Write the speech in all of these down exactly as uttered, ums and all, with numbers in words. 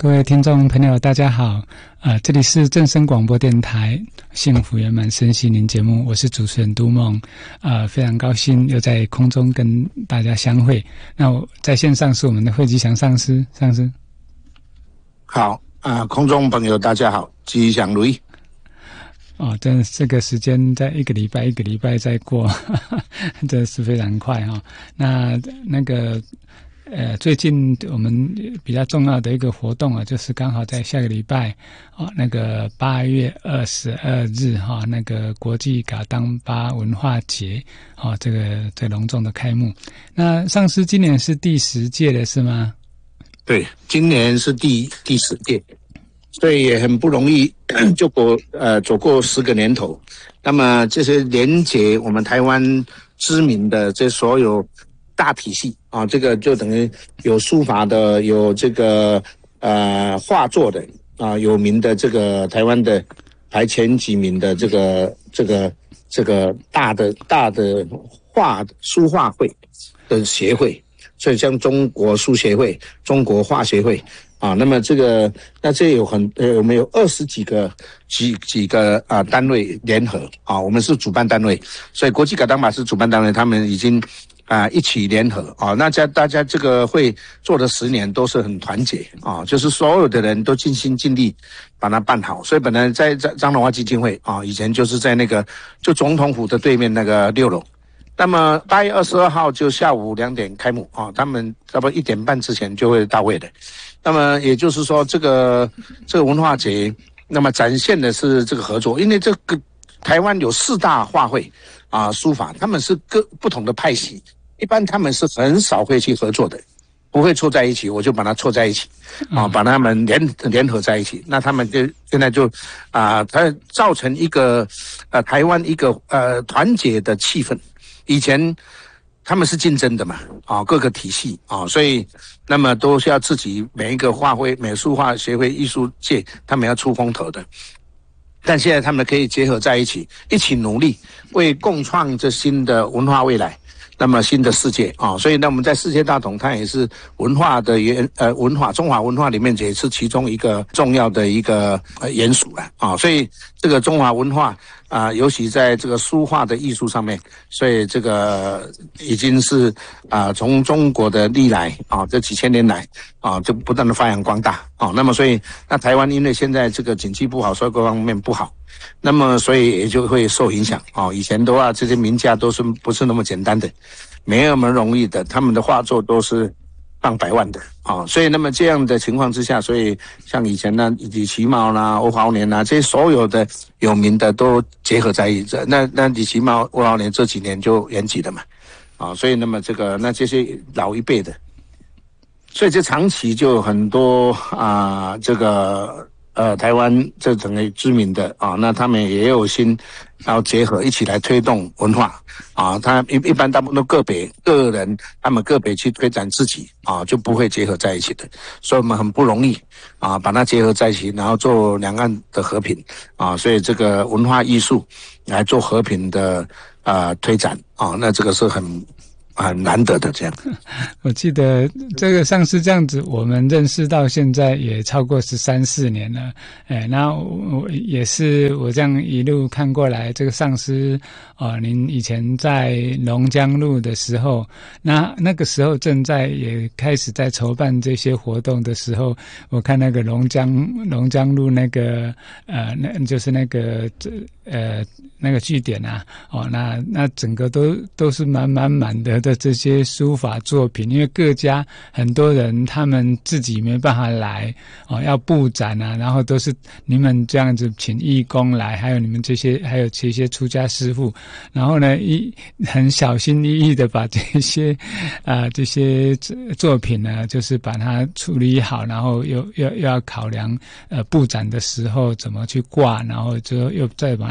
各位听众朋友大家好，呃，这里是正声广播电台幸福圆满身心灵节目，我是主持人都梦，呃，非常高兴又在空中跟大家相会。那我在线上是我们的惠吉祥上师，上师好啊、呃，空中朋友大家好，吉祥如意。 哦，真的这个时间在一个礼拜一个礼拜在过，呵呵真的是非常快哈、哦。那那个呃，最近我们比较重要的一个活动啊，就是刚好在下个礼拜哦，那个八月二十二日哈、哦，那个国际噶当巴文化节哦，这个最隆重的开幕。那上师今年是第十届的是吗？ 对，今年是第第十届。所以也很不容易，就过呃走过十个年头。那么这些连结我们台湾知名的这所有大体系啊，这个就等于有书法的，有这个呃画作的啊，有名的这个台湾的排前几名的这个这个这个大的大的画书画会的协会，所以像中国书协会、中国画协会。啊，那么这个，那这有很呃，我们有二十几个几几个啊、呃、单位联合啊，我们是主办单位，所以国际噶当巴是主办单位，他们已经啊、呃、一起联合啊，那家大家这个会做了十年都是很团结啊，就是所有的人都尽心尽力把它办好，所以本来在在张荣华基金会啊，以前就是在那个就总统府的对面那个六楼。那么八月二十二号就下午两点开幕啊，他们差不多一点半之前就会到位的。那么也就是说，这个这个文化节，那么展现的是这个合作，因为这个台湾有四大画会啊，书法，他们是各不同的派系，一般他们是很少会去合作的，不会凑在一起，我就把它凑在一起啊，把他们联联合在一起，那他们就现在就啊，它造成一个呃台湾一个呃团结的气氛。以前他们是竞争的嘛，啊，各个体系啊，所以那么都是要自己每一个画会、美术画协会、艺术界，他们要出风头的。但现在他们可以结合在一起，一起努力，为共创这新的文化未来。那么新的世界啊，所以呢，我们在世界大同，它也是文化的元呃文化，中华文化里面也是其中一个重要的一个呃元素了啊。所以这个中华文化啊、呃，尤其在这个书画的艺术上面，所以这个已经是啊、呃、从中国的历来啊这几千年来啊就不断的发扬光大啊。那么所以那台湾因为现在这个经济不好，所以各方面不好。那么，所以也就会受影响啊、哦。以前的话，这些名家都是不是那么简单的，没那么容易的，他们的画作都是上百万的啊、哦。所以，那么这样的情况之下，所以像以前呢，李奇茂啦、欧华年啦，这些所有的有名的都结合在一起。那那李奇茂、欧华年这几年就圆寂了嘛，啊、哦，所以那么这个那这些老一辈的，所以这长期就很多啊、呃，这个。呃，台湾这整个知名的啊，那他们也有心要结合一起来推动文化啊。他一一般大部分都个别个人，他们个别去推展自己啊，就不会结合在一起的。所以我们很不容易啊，把它结合在一起，然后做两岸的和平啊。所以这个文化艺术来做和平的呃推展啊，那这个是很。很难得的这样。 我记得这个上师这样子，我们认识到现在也超过十三四年了。哎，那我也是我这样一路看过来，这个上师啊、呃，您以前在龙江路的时候，那那个时候正在也开始在筹办这些活动的时候，我看那个龙江龙江路那个呃，那就是那个呃那个据点啊，哦，那那整个都都是满满满的。的这些书法作品，因为各家很多人他们自己没办法来哦，要布展啊，然后都是你们这样子请义工来，还有你们这些，还有这些出家师父，然后呢，一很小心翼翼的把这些啊、呃、这些作品呢，就是把它处理好，然后又又又要考量呃布展的时候怎么去挂，然后就又再把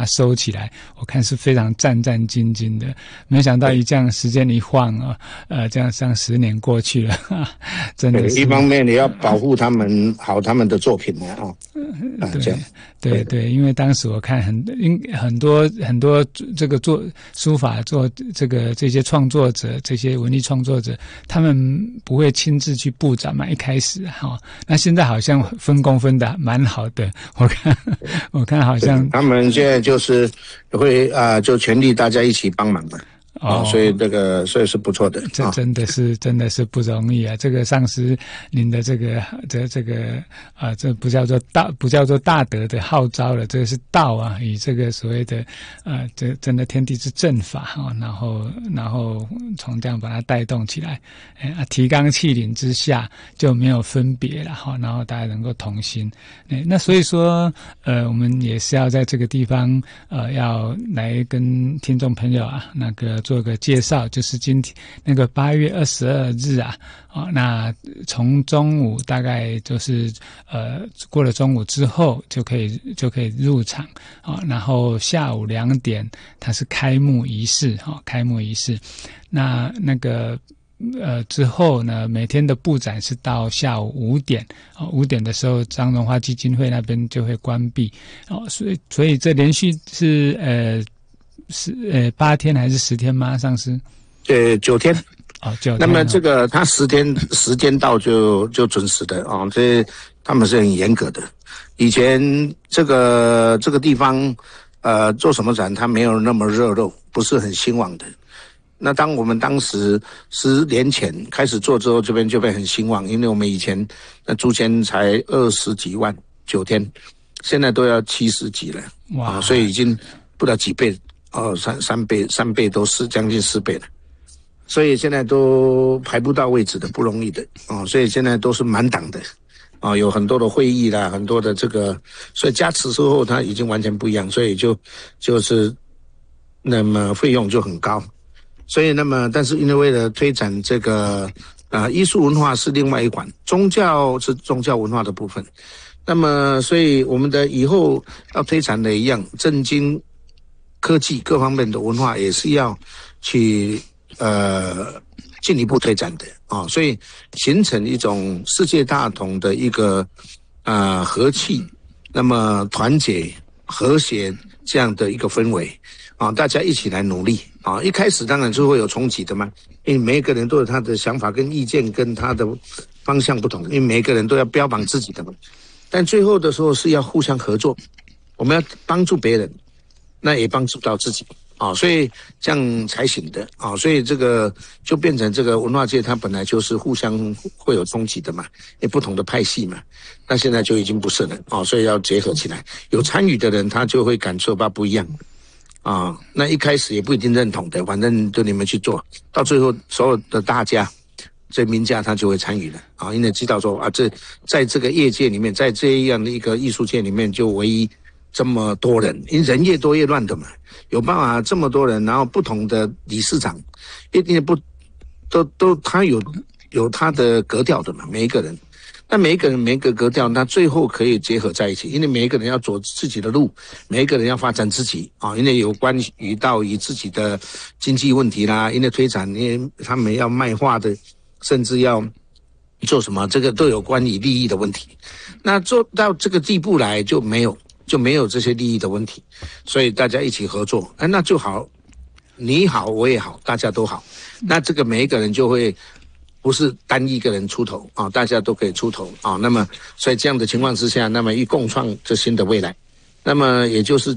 它收起来，我看是非常战战兢兢的。没想到一这样时间一晃啊，呃，这样像十年过去了，哈真的是。 一方面你要保护他们好他们的作品呢啊，啊这样。 对对，因为当时我看很因很多很多这个做书法做这个这些创作者，这些文艺创作者，他们不会亲自去布展嘛，一开始哈、哦，那现在好像分工分的蛮好的，我看我看好像他们现在就是会啊、呃，就全力大家一起帮忙的。哦，所以这个所以是不错的， 这真的是、哦、真的是不容易啊！这个上师您的这个这这个啊、呃，这不叫做大不叫做大德的号召了，这个是道啊，以这个所谓的啊、呃，这真的天地之正法哈、哦，然后然后从这样把它带动起来，哎啊，提纲挈领之下就没有分别了哈、哦，然后大家能够同心，哎，那所以说呃，我们也是要在这个地方呃，要来跟听众朋友啊那个。做个介绍，就是今天那个八月二十二日啊，哦，那从中午大概就是呃过了中午之后就可以就可以入场啊、哦，然后下午两点它是开幕仪式哈、哦，开幕仪式，那那个。呃，之后呢，每天的布展是到下午五点，哦，五点的时候，张荣华基金会那边就会关闭，哦，所以所以这连续是呃。是呃八天还是十天吗？上师？ 呃九天。 哦，九天。 那么这个他十天时间到就就准时的啊、哦，这他们是很严格的。以前这个这个地方呃做什么展，它没有那么热络，不是很兴旺的。那当我们当时十年前开始做之后，这边就会很兴旺，因为我们以前那租间才二十几万九天，现在都要七十几了，哇、哦！所以已经不知道几倍。哦，三三倍，三倍都是将近四倍了，所以现在都排不到位置的，不容易的哦。所以现在都是满档的，哦，有很多的会议啦，很多的这个，所以加持之后它已经完全不一样，所以就就是那么费用就很高。所以那么，但是因为为了推展这个啊、呃、艺术文化是另外一环，宗教是宗教文化的部分。那么，所以我们的以后要推展的一样，正经。科技各方面的文化也是要去呃进一步推展的啊、哦，所以形成一种世界大同的一个啊、呃、和气，那么团结和谐这样的一个氛围啊、哦，大家一起来努力啊、哦。一开始当然就会有冲击的嘛，因为每一个人都有他的想法跟意见跟他的方向不同，因为每一个人都要标榜自己的嘛。但最后的时候是要互相合作，我们要帮助别人。那也帮助到自己啊、哦，所以这样才行的啊、哦，所以这个就变成这个文化界，它本来就是互相会有冲击的嘛，也不同的派系嘛，那现在就已经不是了啊、哦，所以要结合起来，有参与的人他就会感受到不一样啊、哦，那一开始也不一定认同的，反正就你们去做，到最后所有的大家。这名家他就会参与了啊，因为知道说啊，这在这个业界里面，在这样的一个艺术界里面，就唯一。这么多人，因为人越多越乱的嘛，有办法这么多人，然后不同的理事长，一定不都都他有有他的格调的嘛，每一个人，那每一个人每一个格调，那最后可以结合在一起，因为每一个人要走自己的路，每一个人要发展自己啊，因为有关于到于自己的经济问题啦，因为推展，因为他们要卖画的，甚至要。做什么？这个都有关于利益的问题。那做到这个地步来就没有就没有这些利益的问题，所以大家一起合作，哎，那就好，你好我也好，大家都好。那这个每一个人就会不是单一个人出头啊、哦，大家都可以出头啊、哦。那么，所以这样的情况之下，那么一共创这新的未来，那么也就是。